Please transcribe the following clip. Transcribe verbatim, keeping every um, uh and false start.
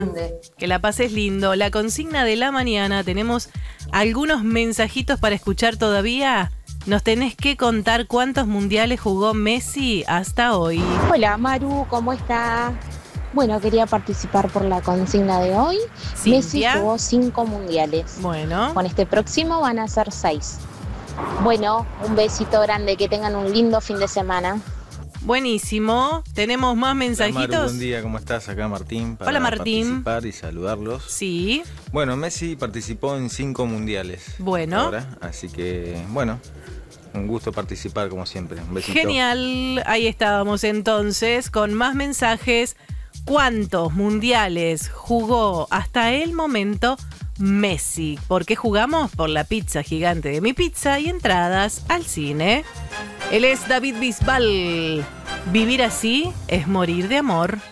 Que la pases lindo. La consigna de la mañana, tenemos algunos mensajitos para escuchar todavía. Nos tenés que contar cuántos mundiales jugó Messi hasta hoy. Hola Maru, ¿cómo está? Bueno, quería participar por la consigna de hoy. Cintia. Messi jugó cinco mundiales. Bueno. Con este próximo van a ser seis. Bueno, un besito grande, que tengan un lindo fin de semana. Buenísimo. ¿Tenemos más mensajitos? Hola, Maru, buen día, ¿cómo estás? Acá Martín para Hola, Martín. participar y saludarlos. Sí. Bueno, Messi participó en cinco mundiales. Bueno. Ahora, así que, bueno, un gusto participar como siempre. Un besito. Genial. Ahí estábamos entonces con más mensajes. ¿Cuántos mundiales jugó hasta el momento Messi? ¿Por qué jugamos? Por la pizza gigante de Mi Pizza y entradas al cine. Él es David Bisbal. Vivir así es morir de amor.